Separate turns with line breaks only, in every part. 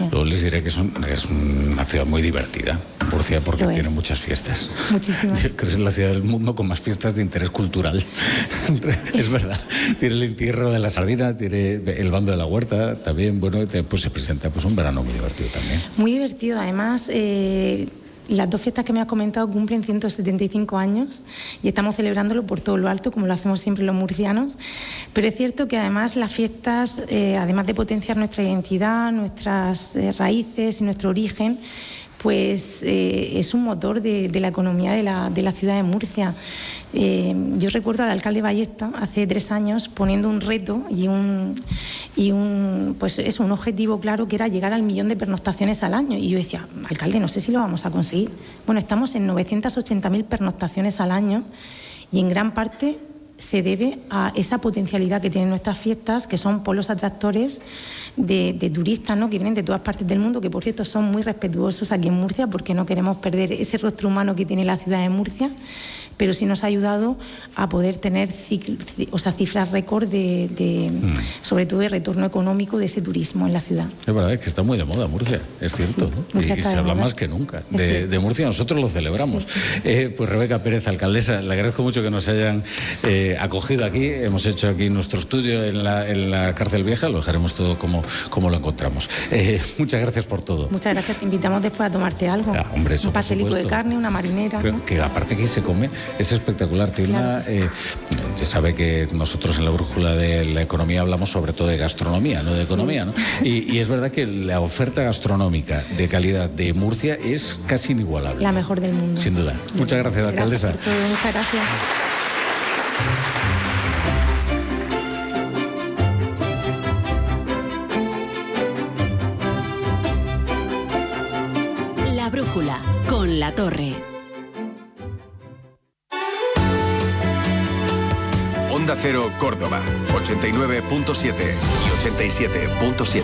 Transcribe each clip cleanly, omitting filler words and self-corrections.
Luego les diré que es una ciudad muy divertida, Murcia, porque tiene muchas fiestas.
Muchísimas.
Yo creo que es la ciudad del mundo con más fiestas de interés cultural. Es verdad. Tiene el entierro de la sardina, tiene el bando de la huerta, también, bueno, pues se presenta pues un verano muy divertido también.
Muy divertido, además. Las dos fiestas que me has comentado cumplen 175 años y estamos celebrándolo por todo lo alto, como lo hacemos siempre los murcianos. Pero es cierto que además las fiestas, además de potenciar nuestra identidad, nuestras raíces y nuestro origen, pues es un motor de la economía de la ciudad de Murcia. Yo recuerdo al alcalde Ballesta hace 3 años poniendo un reto y un objetivo claro, que era llegar al 1.000.000 de pernoctaciones al año. Y yo decía, alcalde, no sé si lo vamos a conseguir. Bueno, estamos en 980.000 pernoctaciones al año y en gran parte se debe a esa potencialidad que tienen nuestras fiestas, que son polos atractores de turistas, ¿no?, que vienen de todas partes del mundo, que por cierto son muy respetuosos aquí en Murcia, porque no queremos perder ese rostro humano que tiene la ciudad de Murcia, pero sí nos ha ayudado a poder tener cifras récord sobre todo de retorno económico de ese turismo en la ciudad.
Es verdad, es que está muy de moda Murcia, es cierto,
sí,
¿no? Y se habla más que nunca de Murcia, nosotros lo celebramos. Sí. Pues Rebeca Pérez, alcaldesa, le agradezco mucho que nos hayan acogido aquí. Hemos hecho aquí nuestro estudio en la Cárcel Vieja, lo dejaremos todo como lo encontramos. Muchas gracias por todo.
Muchas gracias, te invitamos después a tomarte algo.
Hombre, eso,
un pastelico de carne, una marinera, ¿no?
Que aparte aquí se come, es espectacular. Claro, ya sabe que nosotros en la brújula de la economía hablamos sobre todo de gastronomía, no de economía, ¿no? Y es verdad que la oferta gastronómica de calidad de Murcia es casi inigualable.
La mejor del mundo.
Sin duda. Muchas gracias, alcaldesa.
Por todo, muchas gracias.
La brújula con La Torre.
Onda Cero Córdoba, 89.7 y 87.7.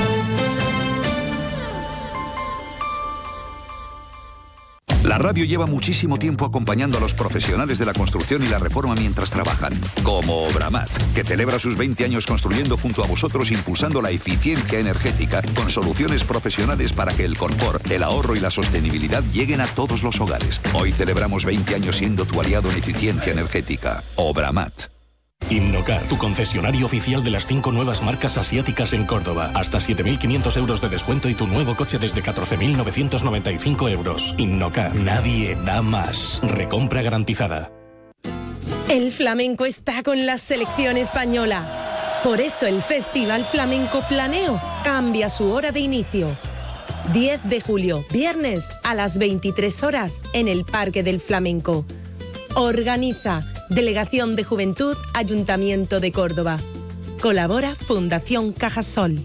La radio lleva muchísimo tiempo acompañando a los profesionales de la construcción y la reforma mientras trabajan, como Obramat, que celebra sus 20 años construyendo junto a vosotros, impulsando la eficiencia energética con soluciones profesionales para que el confort, el ahorro y la sostenibilidad lleguen a todos los hogares. Hoy celebramos 20 años siendo tu aliado en eficiencia energética. Obramat.
Innocar, tu concesionario oficial de las 5 nuevas marcas asiáticas en Córdoba. Hasta 7.500 euros de descuento y tu nuevo coche desde 14.995 euros. Innocar, nadie da más. Recompra garantizada.
El flamenco está con la selección española. Por eso el Festival Flamenco Planeo cambia su hora de inicio. 10 de julio, viernes a las 23 horas en el Parque del Flamenco. Organiza Delegación de Juventud, Ayuntamiento de Córdoba. Colabora Fundación Cajasol.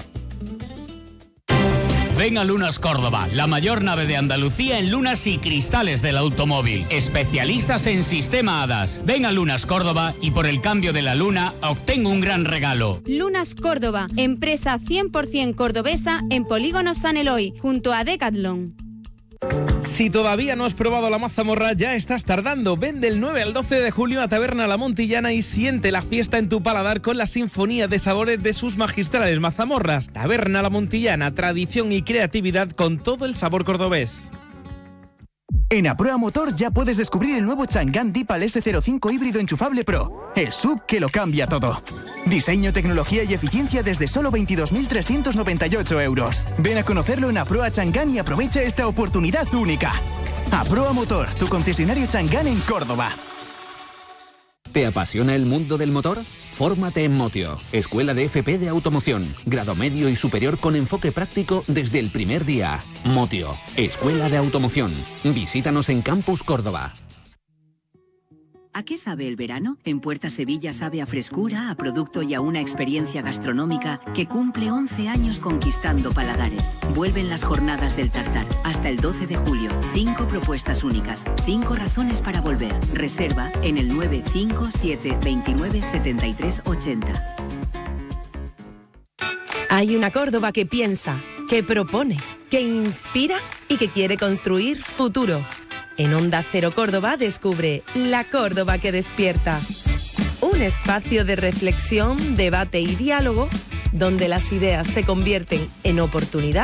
Ven a Lunas Córdoba, la mayor nave de Andalucía en lunas y cristales del automóvil. Especialistas en sistema HADAS. Ven a Lunas Córdoba y por el cambio de la luna obtén un gran regalo.
Lunas Córdoba, empresa 100% cordobesa en Polígono San Eloy, junto a Decathlon.
Si todavía no has probado la mazamorra, ya estás tardando. Ven del 9 al 12 de julio a Taberna La Montillana y siente la fiesta en tu paladar con la sinfonía de sabores de sus magistrales mazamorras. Taberna La Montillana, tradición y creatividad con todo el sabor cordobés.
En Aproa Motor ya puedes descubrir el nuevo Chang'an Deepal S05 híbrido enchufable Pro, el SUV que lo cambia todo. Diseño, tecnología y eficiencia desde solo 22.398 euros. Ven a conocerlo en Aproa Chang'an y aprovecha esta oportunidad única. Aproa Motor, tu concesionario Chang'an en Córdoba.
¿Te apasiona el mundo del motor? Fórmate en Motio, Escuela de FP de Automoción, grado medio y superior con enfoque práctico desde el primer día. Motio, Escuela de Automoción. Visítanos en Campus Córdoba.
¿A qué sabe el verano? En Puerta Sevilla sabe a frescura, a producto y a una experiencia gastronómica que cumple 11 años conquistando paladares. Vuelven las jornadas del Tartar. Hasta el 12 de julio. 5 propuestas únicas. 5 razones para volver. Reserva en el 957 29 73 80.
Hay una Córdoba que piensa, que propone, que inspira y que quiere construir futuro. En Onda Cero Córdoba descubre La Córdoba que despierta. Un espacio de reflexión, debate y diálogo donde las ideas se convierten en oportunidad